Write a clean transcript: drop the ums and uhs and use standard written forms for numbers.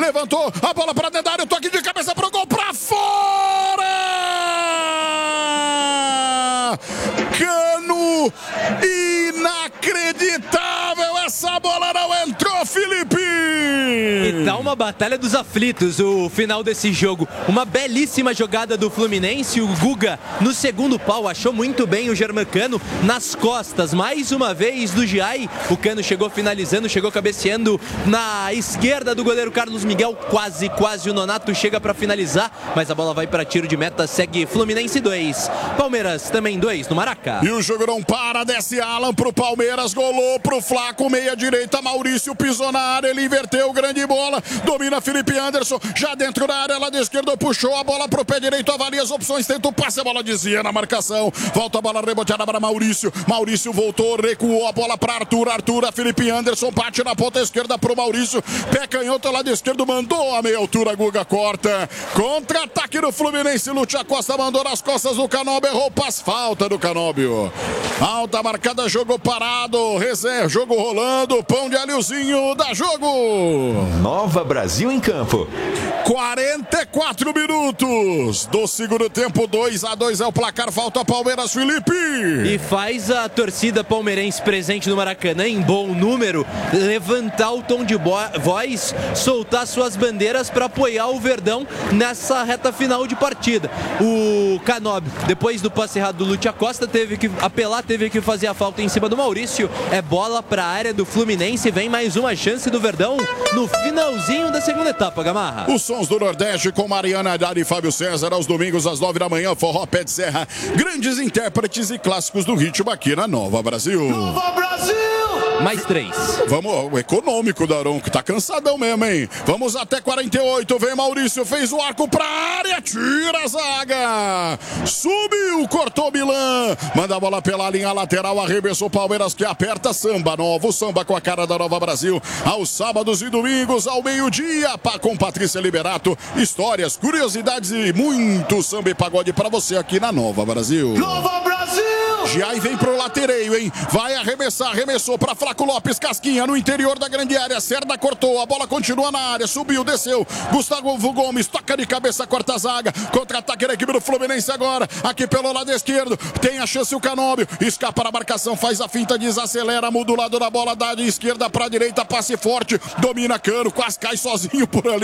levantou a bola para dentro da área, toque de cabeça pro gol, para fora! Cano, inacreditável, essa bola não entrou, Felipe! E tá uma batalha dos aflitos o final desse jogo. Uma belíssima jogada do Fluminense, o Guga no segundo pau, achou muito bem o Germancano nas costas, mais uma vez do Giai, o Cano chegou finalizando, chegou cabeceando na esquerda do goleiro Carlos Miguel, quase o Nonato chega para finalizar, mas a bola vai para tiro de meta, segue Fluminense 2, Palmeiras também 2 no Maraca. E o jogo não para, desce Alan pro Palmeiras, golou pro Flaco, meia direita, Maurício pisou na área, ele inverteu, grande bola, domina Felipe Anderson, já dentro da área, lá da esquerda, puxou a bola pro pé direito, avalia as opções, tenta o passe, a bola desvia na marcação, volta a bola reboteada para Maurício voltou, recuou a bola para Arthur, Felipe Anderson, bate na ponta esquerda pro Maurício, pé canhoto, lado esquerdo, mandou a meia altura, Guga corta, contra-ataque do Fluminense, Lúcio Acosta mandou nas costas do Canóbio, errou passe, falta do Canóbio, alta marcada, jogo parado, reserva, jogo rolando, pão de alhozinho, dá jogo. Nova Brasil em campo. 44 minutos do segundo tempo, 2-2 é o placar, falta Palmeiras, Felipe. E faz a torcida palmeirense presente no Maracanã em bom número levantar o tom de voz, soltar suas bandeiras para apoiar o Verdão nessa reta final de partida. O Canóbio, depois do passe errado do Lúcio Acosta, teve que apelar, teve que fazer a falta em cima do Maurício, é bola para a área do Fluminense, vem mais uma chance do Verdão no finalzinho da segunda etapa, Gamarra. Os sons do Nordeste com Mariana Haddad e Fábio César aos domingos às 9 da manhã, Forró Pé de Serra, grandes intérpretes e clássicos do ritmo aqui na Nova Brasil. Nova Brasil! Mais 3. Vamos, o econômico da Aron, que tá cansadão mesmo, hein? Vamos até 48, vem Maurício, fez o arco pra área, tira a zaga, subiu, cortou Milan, manda a bola pela linha lateral, arremessou Palmeiras que aperta, samba novo, samba com a cara da Nova Brasil, aos sábados e domingos, ao meio-dia, com Patrícia Liberato, histórias, curiosidades e muito samba e pagode pra você aqui na Nova Brasil. Nova Brasil! Giai vem pro latereio, hein? Vai arremessar, arremessou pra Flaco Lopes, casquinha no interior da grande área, Cerda cortou, a bola continua na área, subiu, desceu, Gustavo Gomes, toca de cabeça, corta a zaga, contra-ataque da equipe do Fluminense agora, aqui pelo lado esquerdo, tem a chance o Canóbio, escapa na marcação, faz a finta, desacelera, muda o lado da bola, da esquerda pra direita, passe forte, domina Cano, quase cai sozinho por ali.